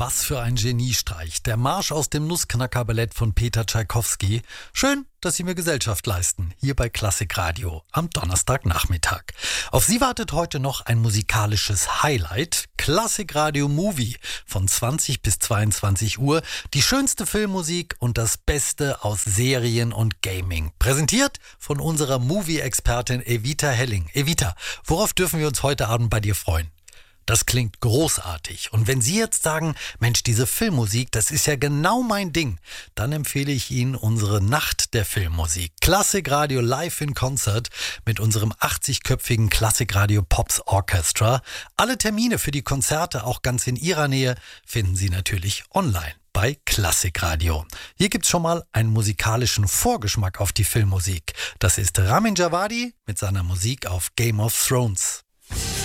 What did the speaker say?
Was für ein Geniestreich. Der Marsch aus dem Nussknacker-Ballett von Peter Tschaikowski. Schön, dass Sie mir Gesellschaft leisten, hier bei Klassik Radio am Donnerstagnachmittag. Auf Sie wartet heute noch ein musikalisches Highlight. Klassik Radio Movie von 20 bis 22 Uhr. Die schönste Filmmusik und das Beste aus Serien und Gaming. Präsentiert von unserer Movie-Expertin Evita Helling. Evita, worauf dürfen wir uns heute Abend bei dir freuen? Das klingt großartig. Und wenn Sie jetzt sagen, Mensch, diese Filmmusik, das ist ja genau mein Ding, dann empfehle ich Ihnen unsere Nacht der Filmmusik. Klassik Radio Live in Concert mit unserem 80-köpfigen Klassik Radio Pops Orchestra. Alle Termine für die Konzerte, auch ganz in Ihrer Nähe, finden Sie natürlich online bei Klassik Radio. Hier gibt's schon mal einen musikalischen Vorgeschmack auf die Filmmusik. Das ist Ramin Djawadi mit seiner Musik auf Game of Thrones.